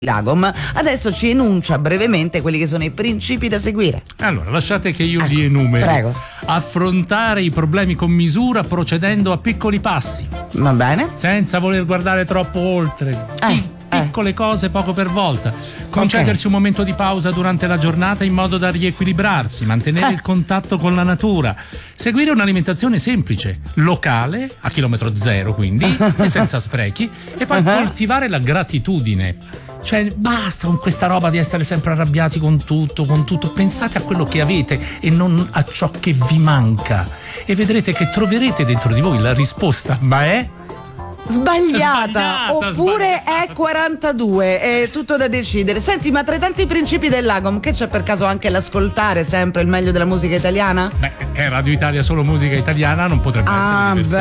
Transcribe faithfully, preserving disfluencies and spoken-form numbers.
Lagom adesso ci enuncia brevemente quelli che sono i principi da seguire. Allora, lasciate che io ecco, li enumeri. Prego. Affrontare i problemi con misura procedendo a piccoli passi. Va bene. Senza voler guardare troppo oltre. Eh, Piccole eh. cose poco per volta. Concedersi Okay. un momento di pausa durante la giornata in modo da riequilibrarsi, mantenere Eh. il contatto con la natura. Seguire un'alimentazione semplice, locale, a chilometro zero quindi, e senza sprechi, e poi coltivare la gratitudine. Cioè, basta con questa roba di essere sempre arrabbiati con tutto, con tutto. Pensate a quello che avete e non a ciò che vi manca. E vedrete che troverete dentro di voi la risposta, ma è Sbagliata, Sbagliata, oppure sbagliata. è quarantadue, è tutto da decidere. Senti, ma tra i tanti principi del Lagom, che c'è per caso anche l'ascoltare sempre il meglio della musica italiana? Beh, è Radio Italia solo musica italiana, non potrebbe Ah, essere diversamente.